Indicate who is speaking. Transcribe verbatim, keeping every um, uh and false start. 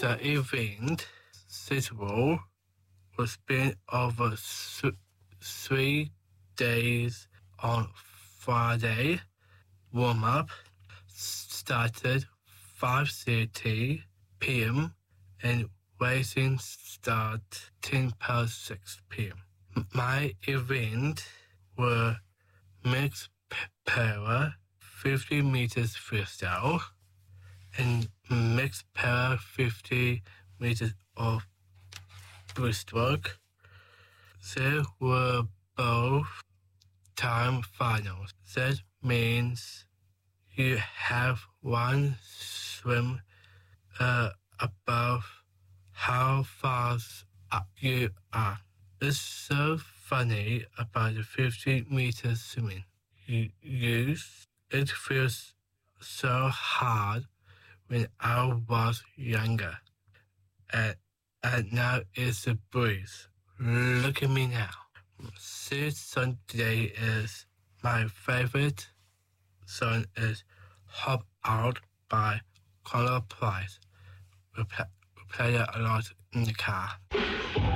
Speaker 1: The event festival was spent over th- three days. On Friday, warm-up started five thirty p.m. and racing started ten past six p.m. My event were mixed para fifty meters freestyle and mixed para fifty meters of breaststroke. There were both time finals. That means you have one swim uh, above how fast you are. It's so funny about the fifty meter swimming. You use it feels so hard when I was younger, and, and now it's a breeze. Look at me now. This song today is my favorite song is Hop Out by Conor Price. We play, we play it a lot in the car.